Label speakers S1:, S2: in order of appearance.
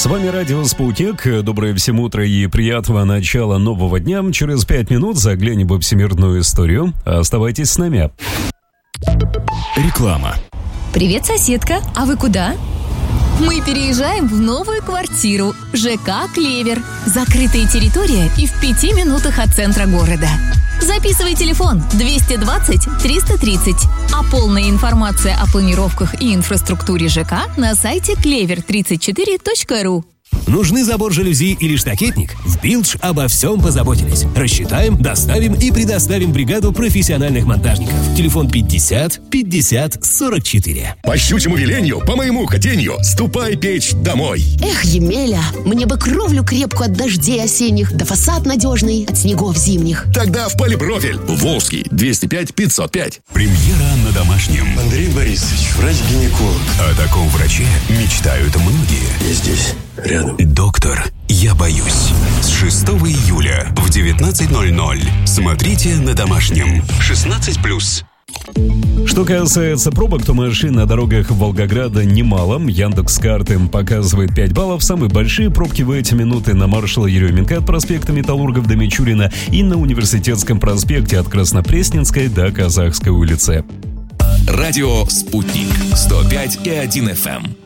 S1: С вами радио «Спутник». Доброе всем утро и приятного начала нового дня. Через 5 минут заглянем во всемирную историю. Оставайтесь с нами.
S2: Реклама.
S3: Привет, соседка. А вы куда? Мы переезжаем в новую квартиру. ЖК «Клевер». Закрытая территория и в 5 минутах от центра города. Записывай телефон 220 330. А полная информация о планировках и инфраструктуре ЖК на сайте clever34.ru.
S2: Нужны забор жалюзи или штакетник? В Билдж обо всем позаботились. Рассчитаем, доставим и предоставим бригаду профессиональных монтажников. Телефон 50 50 44.
S4: По щучьему велению, по моему хотению, ступай печь домой.
S5: Эх, Емеля, мне бы кровлю крепкую от дождей осенних, да фасад надежный от снегов зимних.
S4: Тогда в Полипрофиль. Волжский, 205-505.
S6: Премьера на домашнем.
S7: Андрей Борисович, врач-гинеколог.
S6: О таком враче мечтают многие.
S7: Я здесь, рядом.
S6: Доктор, я боюсь. С 6 июля в 19:00. Смотрите на домашнем. 16+.
S1: Что касается пробок, то машин на дорогах Волгограда немало. Яндекс.Карты показывает 5 баллов. Самые большие пробки в эти минуты на маршала Еременко от проспекта Металлургов до Мичурина и на Университетском проспекте от Краснопресненской до Казахской улицы.
S8: Радио «Спутник» 105,1 FM.